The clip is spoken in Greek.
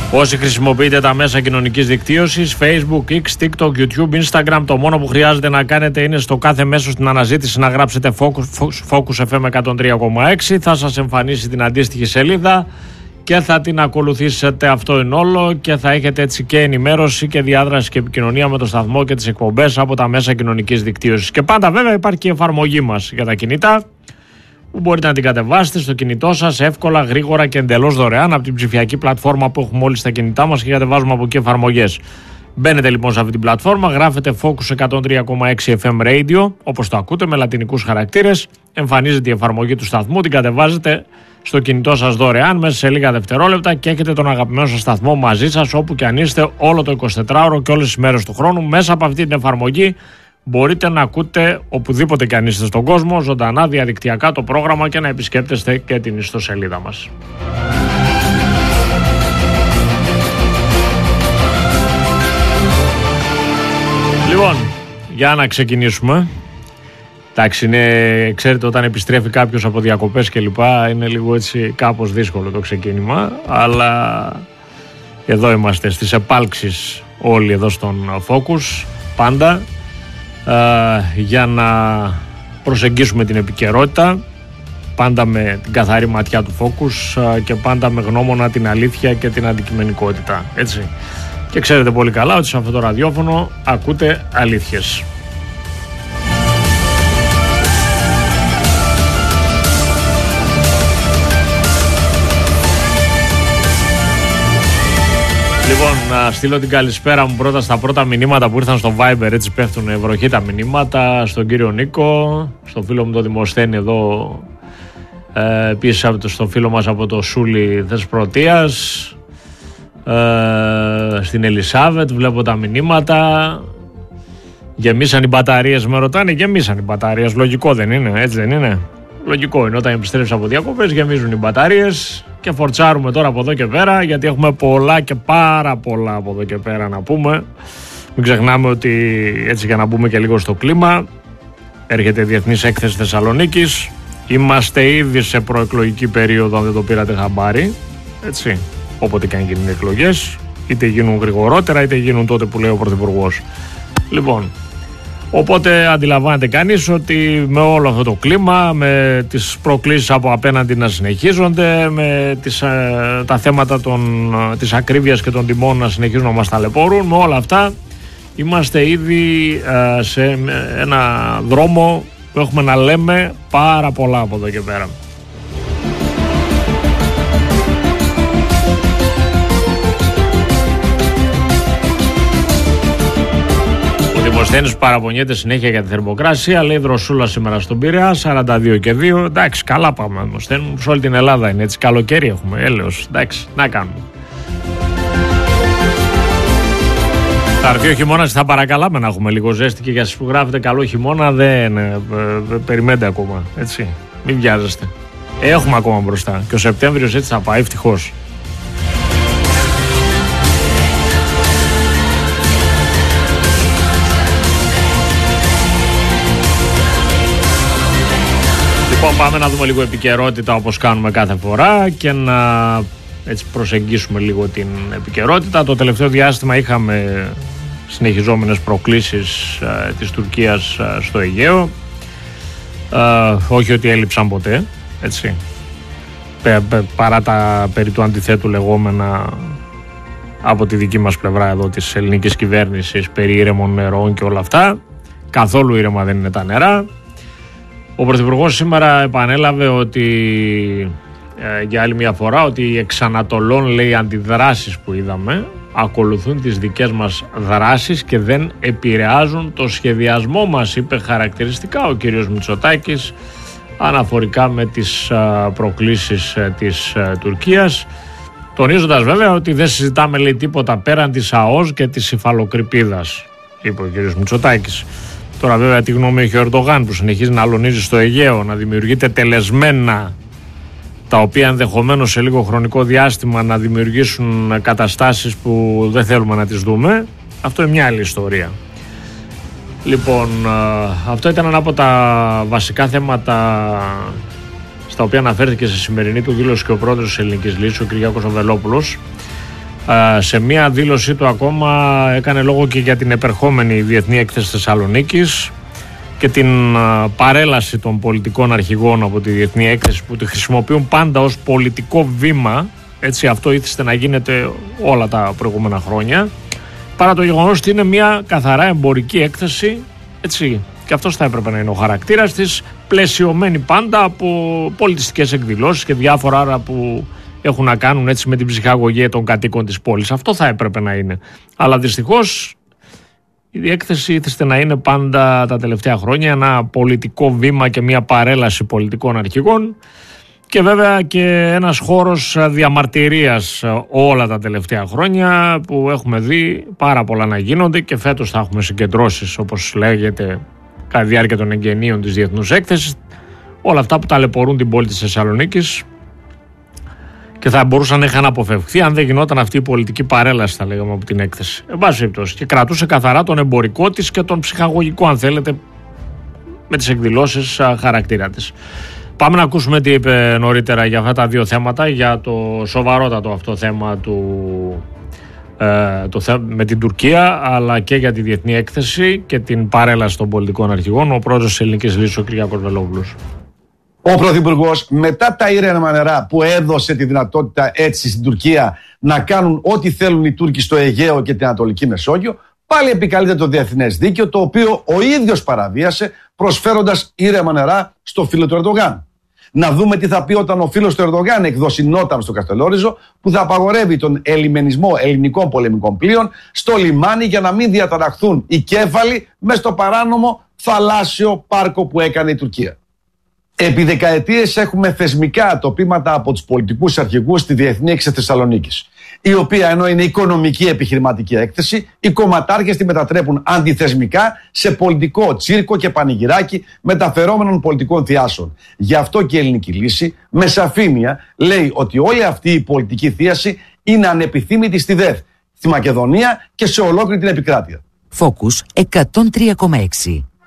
Όσοι χρησιμοποιείτε τα μέσα κοινωνικής δικτύωσης, Facebook, X, TikTok, YouTube, Instagram, το μόνο που χρειάζεται να κάνετε είναι στο κάθε μέσο στην αναζήτηση να γράψετε Focus FM 103,6. Θα σας εμφανίσει την αντίστοιχη σελίδα και θα την ακολουθήσετε. Αυτό είναι όλο και θα έχετε έτσι και ενημέρωση και διάδραση και επικοινωνία με το σταθμό και τις εκπομπές από τα μέσα κοινωνικής δικτύωσης. Και πάντα βέβαια υπάρχει και η εφαρμογή μας για τα κινητά, που μπορείτε να την κατεβάσετε στο κινητό σας εύκολα, γρήγορα και εντελώς δωρεάν από την ψηφιακή πλατφόρμα που έχουμε όλοι στα κινητά μας και κατεβάζουμε από εκεί εφαρμογές. Μπαίνετε λοιπόν σε αυτή την πλατφόρμα, γράφετε Focus 103,6 FM Radio, όπως το ακούτε, με λατινικούς χαρακτήρες. Εμφανίζεται η εφαρμογή του σταθμού, την κατεβάζετε στο κινητό σας δωρεάν μέσα σε λίγα δευτερόλεπτα και έχετε τον αγαπημένο σας σταθμό μαζί σας όπου και αν είστε όλο το 24ωρο και όλες τις μέρες του χρόνου. Μέσα από αυτή την εφαρμογή μπορείτε να ακούτε οπουδήποτε και αν είστε στον κόσμο, ζωντανά, διαδικτυακά το πρόγραμμα και να επισκέπτεστε και την ιστοσελίδα μας. Λοιπόν, για να ξεκινήσουμε. Εντάξει, ξέρετε, όταν επιστρέφει κάποιος από διακοπές και λοιπά, είναι λίγο έτσι κάπως δύσκολο το ξεκίνημα, αλλά εδώ είμαστε στις επάλξεις όλοι εδώ στον Focus, πάντα, για να προσεγγίσουμε την επικαιρότητα, πάντα με την καθαρή ματιά του Focus και πάντα με γνώμονα την αλήθεια και την αντικειμενικότητα, έτσι. Και ξέρετε πολύ καλά ότι σε αυτό το ραδιόφωνο ακούτε αλήθειες. Λοιπόν, να στείλω την καλησπέρα μου πρώτα στα πρώτα μηνύματα που ήρθαν στο Viber, έτσι πέφτουν βροχή τα μηνύματα, στον κύριο Νίκο, στο φίλο μου το Δημοσθένη εδώ, επίσης στο φίλο μας από το Σούλι Θεσπρωτείας, στην Ελισάβετ βλέπω τα μηνύματα. Γεμίσαν οι μπαταρίες, με ρωτάνε, γεμίσαν οι μπαταρίες, λογικό δεν είναι, έτσι δεν είναι? Λογικό είναι, όταν επιστρέψεις από διακοπές γεμίζουν οι μπαταρίες και φορτσάρουμε τώρα από εδώ και πέρα, γιατί έχουμε πολλά και πάρα πολλά από εδώ και πέρα να πούμε. Μην ξεχνάμε ότι, έτσι για να μπούμε και λίγο στο κλίμα, έρχεται η Διεθνής Έκθεση Θεσσαλονίκης. Είμαστε ήδη σε προεκλογική περίοδο, αν δεν το πήρατε χαμπάρι, έτσι. Όποτε και αν γίνουν εκλογές, είτε γίνουν γρηγορότερα είτε γίνουν τότε που λέει ο Πρωθυπουργός. Λοιπόν, οπότε αντιλαμβάνεται κανείς ότι με όλο αυτό το κλίμα, με τις προκλήσεις από απέναντι να συνεχίζονται, με τα θέματα της ακρίβειας και των τιμών να συνεχίζουν να μας ταλαιπωρούν, με όλα αυτά είμαστε ήδη σε ένα δρόμο που έχουμε να λέμε πάρα πολλά από εδώ και πέρα. Ο Δημοσθένης παραπονιέται συνέχεια για τη θερμοκρασία, λέει δροσούλα σήμερα στον Πειραιά, 42 και 2. Εντάξει, καλά πάμε, Δημοσθένη, σε όλη την Ελλάδα είναι έτσι. Καλοκαίρι έχουμε, έλεος. Εντάξει, να κάνουμε. Θα έρθει ο χειμώνας, θα παρακαλάμε να έχουμε λίγο ζέστη και για εσείς που γράφετε καλό χειμώνα δεν περιμένετε ακόμα, έτσι. Μην βιάζεστε. Έχουμε ακόμα μπροστά και ο Σεπτέμβριος έτσι θα πάει, ευτυχώς. Λοιπόν, πάμε να δούμε λίγο επικαιρότητα όπως κάνουμε κάθε φορά και να έτσι προσεγγίσουμε λίγο την επικαιρότητα. Το τελευταίο διάστημα είχαμε συνεχιζόμενες προκλήσεις της Τουρκίας στο Αιγαίο. Όχι ότι έλειψαν ποτέ, έτσι. Παρά τα περί του αντιθέτου λεγόμενα από τη δική μας πλευρά εδώ της ελληνικής κυβέρνησης περί ήρεμων νερών και όλα αυτά. Καθόλου ήρεμα δεν είναι τα νερά. Ο Πρωθυπουργός σήμερα επανέλαβε ότι για άλλη μια φορά ότι οι εξανατολών, λέει, αντιδράσεις που είδαμε ακολουθούν τις δικές μας δράσεις και δεν επηρεάζουν το σχεδιασμό μας, είπε χαρακτηριστικά ο κύριος Μητσοτάκης αναφορικά με τις προκλήσεις της Τουρκίας, τονίζοντας βέβαια ότι δεν συζητάμε, λέει, τίποτα πέραν της ΑΟΣ και της υφαλοκρηπίδας, είπε ο κύριος Μητσοτάκης. Τώρα βέβαια τι γνώμη έχει ο Ερντογάν που συνεχίζει να αλωνίζει στο Αιγαίο, να δημιουργείται τελεσμένα τα οποία ενδεχομένως σε λίγο χρονικό διάστημα να δημιουργήσουν καταστάσεις που δεν θέλουμε να τις δούμε. Αυτό είναι μια άλλη ιστορία. Λοιπόν, αυτό ήταν ένα από τα βασικά θέματα στα οποία αναφέρθηκε σε σημερινή του δήλωση και ο πρόεδρος της Ελληνικής Λύσης, ο Κυριάκος Βελόπουλος. Σε μία δήλωσή του ακόμα έκανε λόγο και για την επερχόμενη Διεθνή Έκθεση Θεσσαλονίκης και την παρέλαση των πολιτικών αρχηγών από τη Διεθνή Έκθεση που τη χρησιμοποιούν πάντα ως πολιτικό βήμα. Έτσι, αυτό ήθιστε να γίνεται όλα τα προηγούμενα χρόνια, παρά το γεγονός ότι είναι μια καθαρά εμπορική έκθεση, έτσι, και αυτός θα έπρεπε να είναι ο χαρακτήρας της, πλαισιωμένη πάντα από πολιτιστικές εκδηλώσεις και διάφορα άλλα που έχουν να κάνουν, έτσι, με την ψυχαγωγία των κατοίκων της πόλης. Αυτό θα έπρεπε να είναι. Αλλά δυστυχώς η έκθεση ήθιστε να είναι πάντα τα τελευταία χρόνια ένα πολιτικό βήμα και μια παρέλαση πολιτικών αρχηγών, και βέβαια και ένας χώρος διαμαρτυρίας όλα τα τελευταία χρόνια, που έχουμε δει πάρα πολλά να γίνονται, και φέτος θα έχουμε συγκεντρώσεις, όπως λέγεται, κατά τη διάρκεια των εγγενείων της Διεθνούς Έκθεσης, όλα αυτά που ταλαιπωρούν την πόλη της Θεσσαλονίκης, και θα μπορούσαν να είχαν αποφευχθεί αν δεν γινόταν αυτή η πολιτική παρέλαση, θα λέγαμε, από την έκθεση. Εν πάση περιπτώσει, και κρατούσε καθαρά τον εμπορικό της και τον ψυχαγωγικό, αν θέλετε, με τις εκδηλώσεις, χαρακτήρα της. Πάμε να ακούσουμε τι είπε νωρίτερα για αυτά τα δύο θέματα, για το σοβαρότατο αυτό θέμα με την Τουρκία, αλλά και για τη Διεθνή Έκθεση και την παρέλαση των πολιτικών αρχηγών, ο πρόεδρος της Ελληνικής Λύσης, ο Κυριάκος Βελόπουλος. Ο Πρωθυπουργός, μετά τα ήρεμα νερά που έδωσε τη δυνατότητα έτσι στην Τουρκία να κάνουν ό,τι θέλουν οι Τούρκοι στο Αιγαίο και την Ανατολική Μεσόγειο, πάλι επικαλείται το διεθνές δίκαιο, το οποίο ο ίδιος παραβίασε, προσφέροντας ήρεμα νερά στο φίλο του Ερντογάν. Να δούμε τι θα πει όταν ο φίλος του Ερντογάν εκδώσει νότα στο Καστελόριζο, που θα απαγορεύει τον ελιμενισμό ελληνικών πολεμικών πλοίων στο λιμάνι για να μην διαταραχθούν οι κέφαλοι μες στο παράνομο θαλάσσιο πάρκο που έκανε η Τουρκία. Επί δεκαετίες έχουμε θεσμικά ατοπήματα από τους πολιτικούς αρχηγούς στη Διεθνή Έκθεση Θεσσαλονίκης, η οποία, ενώ είναι οικονομική επιχειρηματική έκθεση, οι κομματάρχες τη μετατρέπουν αντιθεσμικά σε πολιτικό τσίρκο και πανηγυράκι μεταφερόμενων πολιτικών θειάσεων. Γι' αυτό και η Ελληνική Λύση με σαφήνεια λέει ότι όλη αυτή η πολιτική θίαση είναι ανεπιθύμητη στη ΔΕΘ, στη Μακεδονία και σε ολόκληρη την επικράτεια. Focus 103,6.